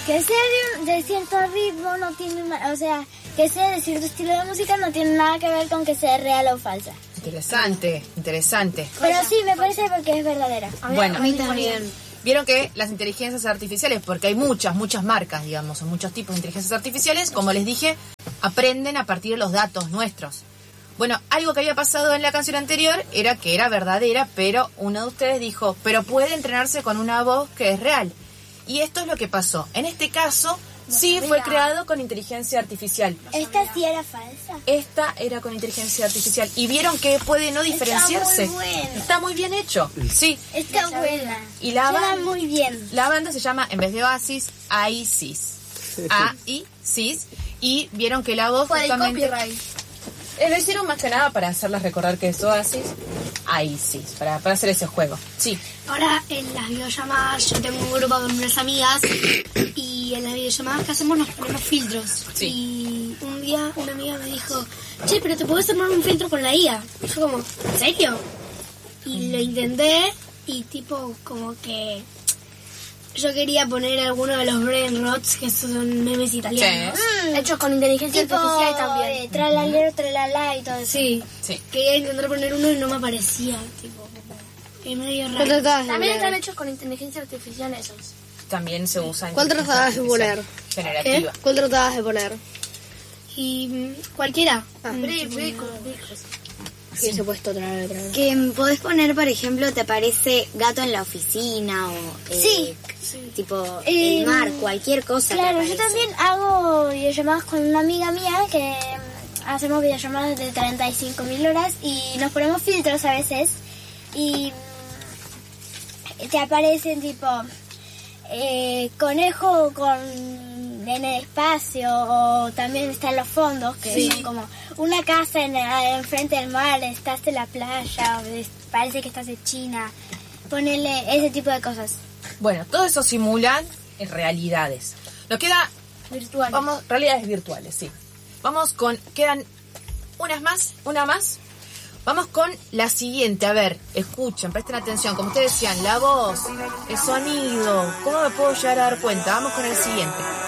que sea de cierto ritmo no tiene, o sea, que sea de cierto estilo de música no tiene nada que ver con que sea real o falsa. Interesante. Pero sí, me parece porque es verdadera. Bueno, A mí también. vieron que las inteligencias artificiales, porque hay muchas marcas, digamos, o muchos tipos de inteligencias artificiales, como les dije, aprenden a partir de los datos nuestros. Bueno, algo que había pasado en la canción anterior era que era verdadera, pero uno de ustedes dijo, pero puede entrenarse con una voz que es real. Y esto es lo que pasó. En este caso, sí fue creado con inteligencia artificial. ¿Esta sí era falsa? Esta era con inteligencia artificial. Y vieron que puede no diferenciarse. Está muy bueno. Está muy bien hecho. Sí. Está buena. Y la Suena banda, muy bien. la banda se llama, en vez de Oasis, Isis. Isis. Y vieron que la voz justamente... lo hicieron más que nada para hacerlas recordar que es Oasis, Isis, para hacer ese juego. Sí. Ahora en las videollamadas, yo tengo un grupo con unas amigas y en las videollamadas que hacemos nos ponemos filtros. Sí. Y un día una amiga me dijo, che, pero te podés armar un filtro con la IA. Y yo como, ¿en serio? Y lo intenté y tipo como que yo quería poner alguno de los brain rots, que son memes italianos. Hechos con inteligencia Tipo, artificial también. Tralalero, tralala y todo eso. Sí. Quería intentar poner uno y no me aparecía. Tipo, es medio raro. También están hechos con inteligencia artificial esos. También se usan. ¿Cuál tratabas de poner? Generativa. ¿Cuál tratabas de poner? Y cualquiera. Sí, se ha puesto otra vez. Que podés poner, por ejemplo, te aparece gato en la oficina o tipo el mar, cualquier cosa. Claro, yo también hago videollamadas con una amiga mía que hacemos videollamadas de 35.000 horas y nos ponemos filtros a veces y te aparecen tipo conejo en el espacio, o también están los fondos que son como una casa enfrente del mar, estás en la playa, o parece que estás en China, ponerle ese tipo de cosas. Bueno, todo eso simulan realidades. Nos queda Virtuales. Realidades virtuales, sí. Vamos con, quedan una más. Vamos con la siguiente. A ver, escuchen, presten atención. Como ustedes decían, la voz, el sonido, ¿cómo me puedo llegar a dar cuenta? Vamos con el siguiente.